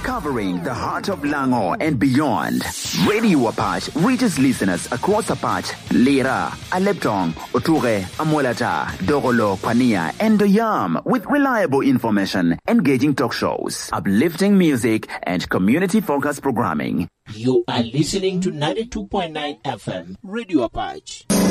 covering the heart of Lango and beyond. Radio Apache reaches listeners across Apache, Lira, Aleptong, Oture, Amolata, Dogolo, Pania, and Doyam with reliable information, engaging talk shows, uplifting music, and community-focused programming. You are listening to 92.9 FM, Radio Apache.